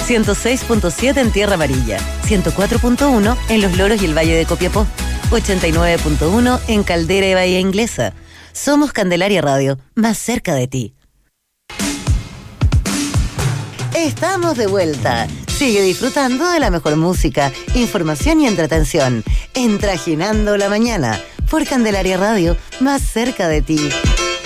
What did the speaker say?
106.7 en Tierra Amarilla, 104.1 en Los Loros y el Valle de Copiapó, 89.1 en Caldera y Bahía Inglesa. Somos Candelaria Radio, más cerca de ti. Estamos de vuelta. Sigue disfrutando de la mejor música, información y entretención en Trajinando la Mañana por Candelaria Radio, más cerca de ti.